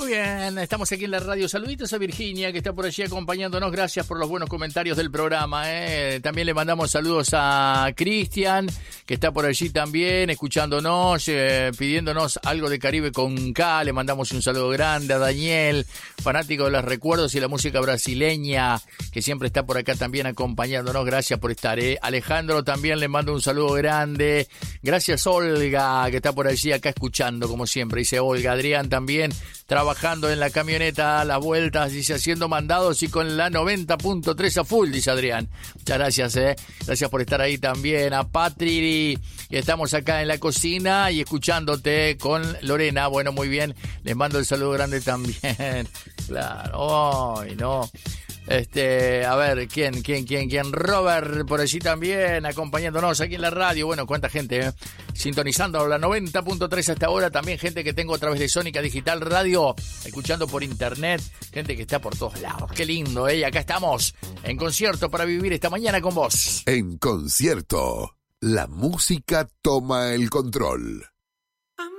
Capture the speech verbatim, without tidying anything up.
Muy bien, estamos aquí en la radio. Saluditos a Virginia, que está por allí acompañándonos. Gracias por los buenos comentarios del programa. ¿eh? También le mandamos saludos a Cristian, que está por allí también, escuchándonos, eh, pidiéndonos algo de Caribe con K. Le mandamos un saludo grande a Daniel, fanático de los recuerdos y la música brasileña, que siempre está por acá también acompañándonos. Gracias por estar. ¿eh? Alejandro también le mando un saludo grande. Gracias, Olga, que está por allí acá escuchando, como siempre. Dice Olga. Adrián también trabajando en la camioneta a las vueltas, dice, haciendo mandados y con la noventa punto tres a full, dice Adrián. Muchas gracias, eh. Gracias por estar ahí también. A Patri, y estamos acá en la cocina y escuchándote con Lorena. Bueno, muy bien. Les mando el saludo grande también. Claro, ay, no. Este, a ver, ¿quién, quién, quién, quién? Robert, por allí también, acompañándonos aquí en la radio. Bueno, cuánta gente, ¿eh? Sintonizando la noventa punto tres hasta ahora. También gente que tengo a través de Sónica Digital Radio, escuchando por internet. Gente que está por todos lados. Qué lindo, ¿eh? Y acá estamos, en concierto para vivir esta mañana con vos. En concierto, la música toma el control.